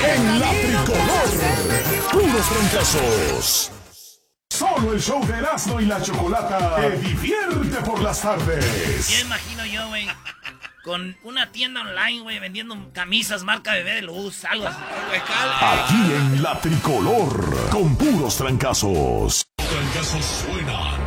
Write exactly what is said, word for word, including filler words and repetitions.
En la tricolor, puros trancazos. Solo el show de Erasmo y la Chocolata te divierte por las tardes. Ya imagino yo, güey, con una tienda online, güey, vendiendo camisas marca Bebé de Luz, algo así. Aquí en la tricolor, con puros trancazos. Trancazos suenan